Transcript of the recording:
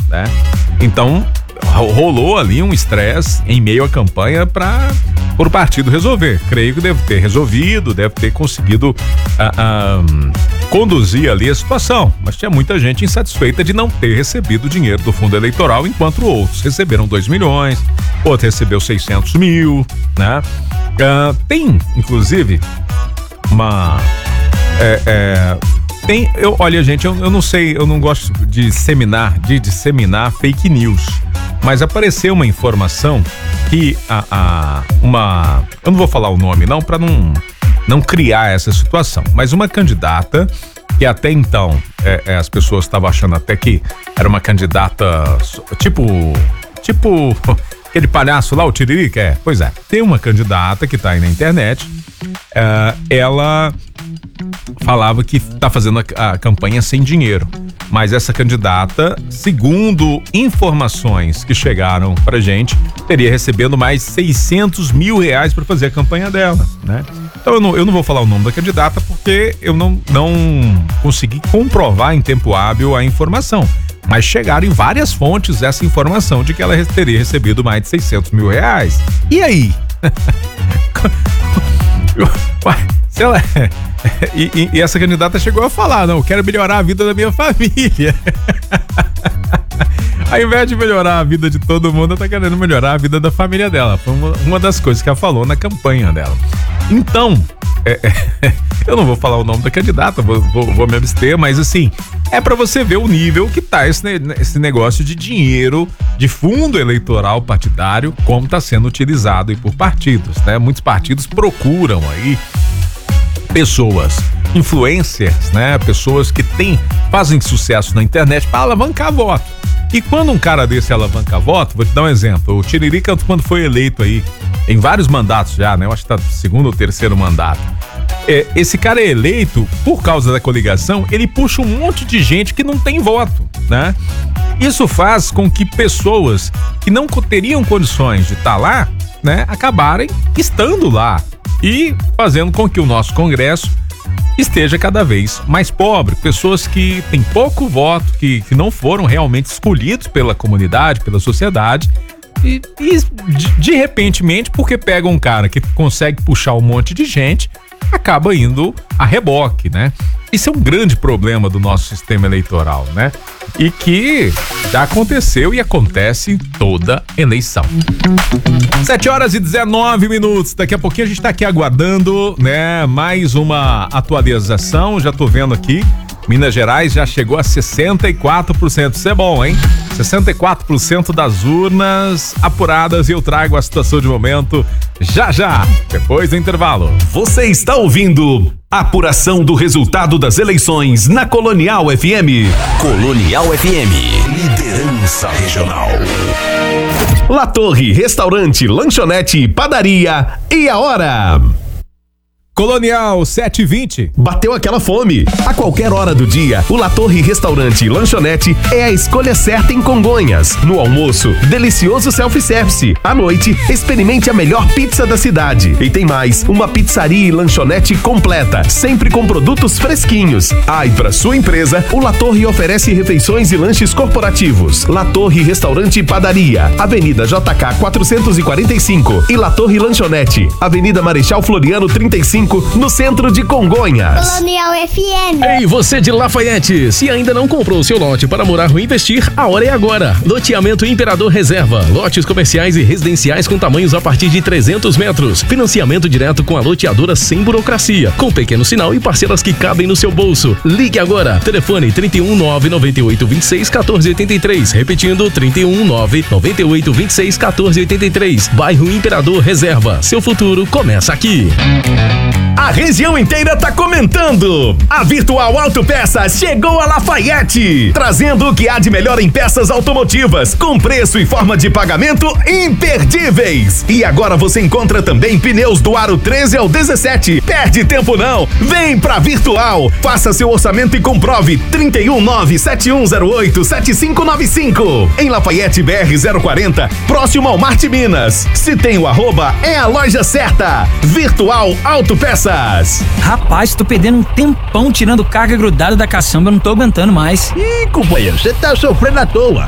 né? Então, rolou ali um estresse em meio à campanha por o partido resolver. Creio que deve ter resolvido, deve ter conseguido conduzir ali a situação, mas tinha muita gente insatisfeita de não ter recebido dinheiro do fundo eleitoral, enquanto outros receberam 2 milhões, outro recebeu 600 mil, né? Tem, inclusive, olha, gente, eu não sei, eu não gosto de disseminar fake news, mas apareceu uma informação que eu não vou falar o nome não, para não criar essa situação, mas uma candidata que até então as pessoas estavam achando até que era uma candidata tipo aquele palhaço lá, o Tiririca, pois é, tem uma candidata que tá aí na internet, ela falava que tá fazendo a campanha sem dinheiro, mas essa candidata, segundo informações que chegaram pra gente, teria recebendo mais 600 mil reais para fazer a campanha dela, né? Então eu não vou falar o nome da candidata porque eu não consegui comprovar em tempo hábil a informação, mas chegaram em várias fontes essa informação de que ela teria recebido mais de 600 mil reais. E aí? Se ela... E essa candidata chegou a falar, não, eu quero melhorar a vida da minha família. Ao invés de melhorar a vida de todo mundo, ela tá querendo melhorar a vida da família dela. Foi uma das coisas que ela falou na campanha dela. Então, eu não vou falar o nome da candidata, vou me abster, mas assim, é pra você ver o nível que tá esse negócio de dinheiro, de fundo eleitoral partidário, como tá sendo utilizado aí por partidos, né? Muitos partidos procuram aí pessoas, influencers, né? Pessoas que fazem sucesso na internet para alavancar voto. E quando um cara desse alavanca voto, vou te dar um exemplo, o Tiririca, quando foi eleito aí, em vários mandatos já, né? Eu acho que tá no 2º ou 3º mandato. Esse cara é eleito por causa da coligação, ele puxa um monte de gente que não tem voto, né? Isso faz com que pessoas que não teriam condições de estar lá, né? Acabarem estando lá e fazendo com que o nosso Congresso esteja cada vez mais pobre. Pessoas que têm pouco voto, que não foram realmente escolhidos pela comunidade, pela sociedade, e de repentemente, porque pega um cara que consegue puxar um monte de gente, acaba indo a reboque, né? Isso é um grande problema do nosso sistema eleitoral, né? E que já aconteceu e acontece em toda eleição. 7h19. Daqui a pouquinho a gente tá aqui aguardando, né? Mais uma atualização. Já tô vendo aqui. Minas Gerais já chegou a 64%. Isso é bom, hein? 64% das urnas apuradas, e eu trago a situação de momento já, depois do intervalo. Você está ouvindo a apuração do resultado das eleições na Colonial FM. Colonial FM, liderança regional. La Torre, restaurante, lanchonete, padaria e a hora. Colonial 7h20. Bateu aquela fome? A qualquer hora do dia, o La Torre Restaurante e Lanchonete é a escolha certa em Congonhas. No almoço, delicioso self-service. À noite, experimente a melhor pizza da cidade. E tem mais, uma pizzaria e lanchonete completa, sempre com produtos fresquinhos. E para sua empresa, o La Torre oferece refeições e lanches corporativos. La Torre Restaurante e Padaria, Avenida JK 445 e La Torre Lanchonete, Avenida Marechal Floriano 35, no centro de Congonhas. Colonial FM. Ei, você de Lafayette, se ainda não comprou seu lote para morar ou investir, a hora é agora. Loteamento Imperador Reserva, lotes comerciais e residenciais com tamanhos a partir de 300 metros. Financiamento direto com a loteadora sem burocracia, com pequeno sinal e parcelas que cabem no seu bolso. Ligue agora. Telefone 31998261483. Repetindo, 31998261483. Bairro Imperador Reserva. Seu futuro começa aqui. A região inteira tá comentando. A Virtual Autopeças chegou a Lafayette, trazendo o que há de melhor em peças automotivas, com preço e forma de pagamento imperdíveis. E agora você encontra também pneus do aro 13 ao 17. Perde tempo não, vem pra Virtual. Faça seu orçamento e comprove. 31971087595. Em Lafayette BR 040, próximo ao Marte Minas. Se tem o arroba, é a loja certa. Virtual Autopeças. Rapaz, tô perdendo um tempão tirando carga grudada da caçamba, eu não tô aguentando mais. Ih, companheiro, você tá sofrendo à toa.